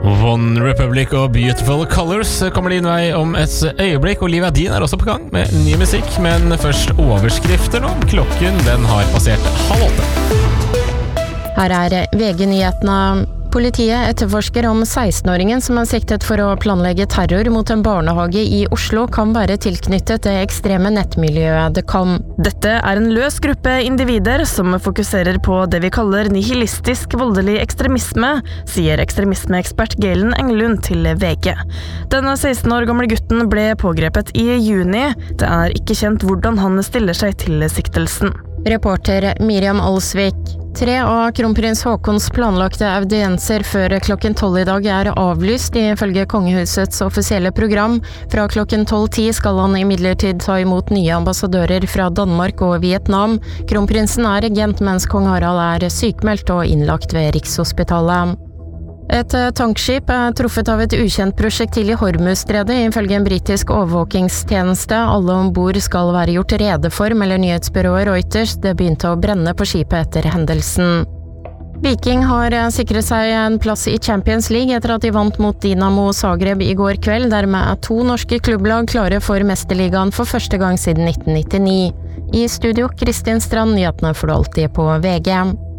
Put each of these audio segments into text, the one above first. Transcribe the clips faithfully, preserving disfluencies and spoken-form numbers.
One Republic og Beautiful Colors kommer din vei om et øyeblikk. Olivia Dean er også på gang med ny musikk, men først overskrifter nå. Klokken den har passert halv åtte. Her er V G-nyhetene. Politiet etterforsker om seksten-åringen som er siktet for å planlegge terror mot en barnehage i Oslo kan være tilknyttet det ekstreme nettmiljøet det kan. Dette er en løs gruppe individer som fokuserer på det vi kaller nihilistisk voldelig ekstremisme, sier ekstremismeekspert Galen Englund til V G. Denne seksten år gamle gutten ble pågrepet i juni. Det er ikke kjent hvordan han stiller seg til siktelsen. Reporter Miriam Alsvik. Tre av kronprins Håkons planlagte audienser før klokken tolv i dag er avlyst ifølge kongehusets offisielle program. Fra klokken tolv ti skal han imidlertid ta imot nye ambassadører fra Danmark og Vietnam. Kronprinsen er regent mens kong Harald er sykmeldt og innlagt ved Rikshospitalet. Et tankskip er truffet av et ukjent prosjektil i Hormuzstredet ifølge en britisk overvåkingstjeneste. Alle ombord skal være gjort rede for, melder nyhetsbyrået Reuters. Det begynte å brenne på skipet etter hendelsen. Viking har sikret seg en plass i Champions League etter at de vant mot Dinamo Zagreb i går kveld. Dermed er to norske klubblag klare for Mesterligaen for første gang siden nitten nittini. I studio, Kristin Strand, nyhetene får du alltid på V G.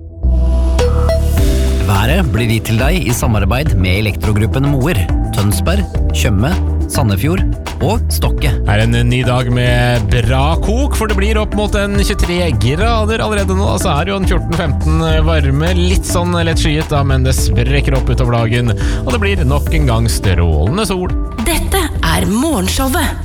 Været blir gitt til deg i samarbeid med Elektrogruppen Moer, Tønsberg, Tjøme, Sandefjord og Stokke. Her er en ny dag med bra kok, for det blir opp mot en tjuetre grader allerede nå. Så er det jo en fjorten femten varme, litt sånn lett skyet da, men det sprekker opp utover dagen. Og det blir nok en gang strålende sol. Dette er Morgenshowet